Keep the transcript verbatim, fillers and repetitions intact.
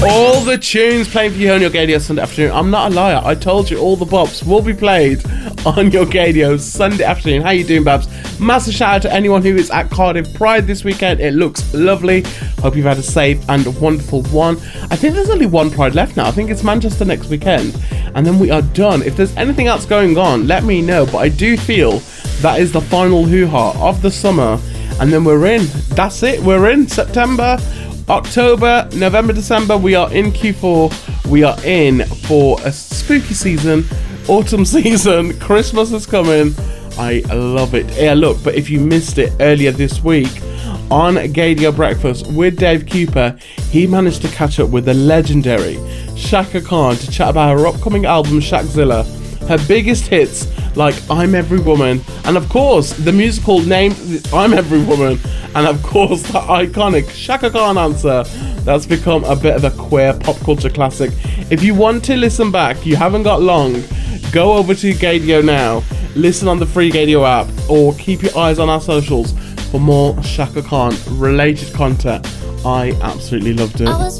All the tunes playing for you on your Gadio Sunday afternoon. I'm not a liar. I told you all the bops will be played on your Gadio Sunday afternoon. How you doing, Babs? Massive shout out to anyone who is at Cardiff Pride this weekend. It looks lovely. Hope you've had a safe and wonderful one. I think there's only one Pride left now. I think it's Manchester next weekend. And then we are done. If there's anything else going on, let me know. But I do feel that is the final hoo-ha of the summer. And then we're in. That's it. We're in September. October, November, December, we are in Q four. We are in for a spooky season, autumn season, Christmas is coming. I love it. Yeah, look, but if you missed it earlier this week on Gadio Breakfast with Dave Cooper, he managed to catch up with the legendary Shaka Khan to chat about her upcoming album, Shakzilla, her biggest hits like I'm Every Woman, and of course the musical named I'm Every Woman, and of course the iconic Shaka Khan answer that's become a bit of a queer pop culture classic. If you want to listen back, you haven't got long, go over to Gadio now, listen on the free Gadio app, or keep your eyes on our socials for more Shaka Khan related content. I absolutely loved it.